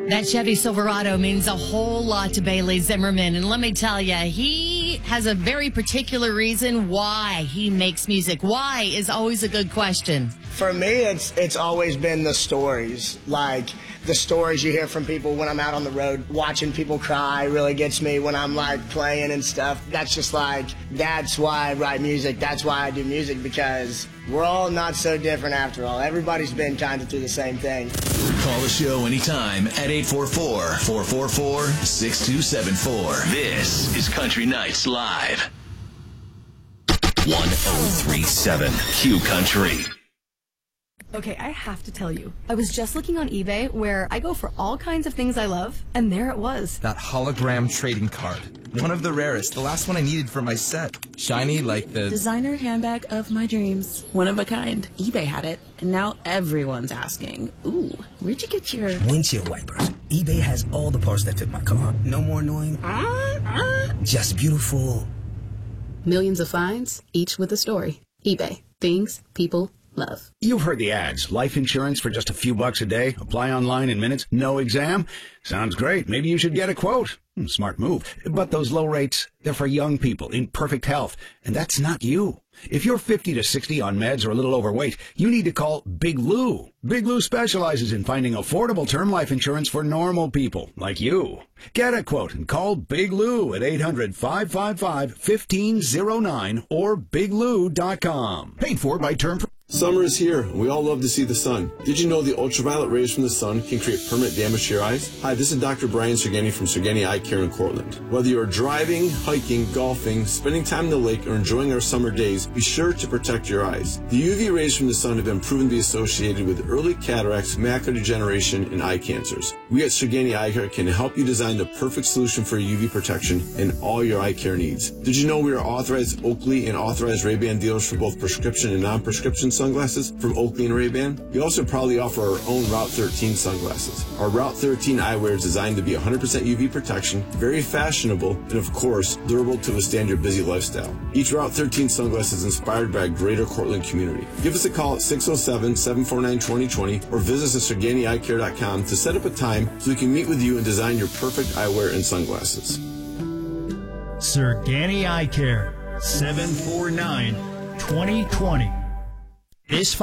That Chevy Silverado means a whole lot to Bailey Zimmerman. And let me tell you, he has a very particular reason why he makes music. Why is always a good question. For me, it's always been the stories. Like, the stories you hear from people when I'm out on the road. Watching people cry really gets me when I'm, like, playing and stuff. That's just like, that's why I write music. That's why I do music, because we're all not so different after all. Everybody's been kind of through the same thing. Call the show anytime at 844-444-6274. This is Country Nights Live. 1037 Q Country. Okay, I have to tell you, I was just looking on eBay where I go for all kinds of things I love, and there it was. That hologram trading card. One of the rarest, the last one I needed for my set. Shiny like the designer handbag of my dreams. One of a kind. eBay had it, and now everyone's asking, ooh, where'd you get your windshield wipers? eBay has all the parts that fit my car. No more annoying. Just beautiful. Millions of finds, each with a story. eBay. Things people love. You've heard the ads. Life insurance for just a few bucks a day. Apply online in minutes. No exam. Sounds great. Maybe you should get a quote. Smart move. But those low rates, they're for young people in perfect health. And that's not you. If you're 50 to 60 on meds or a little overweight, you need to call Big Lou. Big Lou specializes in finding affordable term life insurance for normal people like you. Get a quote and call Big Lou at 800-555-1509 or biglou.com. Paid for by Term. Summer is here, and we all love to see the sun. Did you know the ultraviolet rays from the sun can create permanent damage to your eyes? Hi, this is Dr. Brian Sergeni from Sergeni Eye Care in Cortland. Whether you're driving, hiking, golfing, spending time in the lake, or enjoying our summer days, be sure to protect your eyes. The UV rays from the sun have been proven to be associated with early cataracts, macular degeneration, and eye cancers. We at Sergeni Eye Care can help you design the perfect solution for UV protection and all your eye care needs. Did you know we are authorized Oakley and authorized Ray-Ban dealers for both prescription and non-prescription sunglasses from Oakley and Ray-Ban? We also proudly offer our own Route 13 sunglasses. Our Route 13 eyewear is designed to be 100% UV protection, very fashionable, and of course, durable to withstand your busy lifestyle. Each Route 13 sunglass is inspired by a greater Cortland community. Give us a call at 607-749-2020 or visit us at SergeniEyeCare.com to set up a time so we can meet with you and design your perfect eyewear and sunglasses. Sergeni Eye Care, 749-2020. This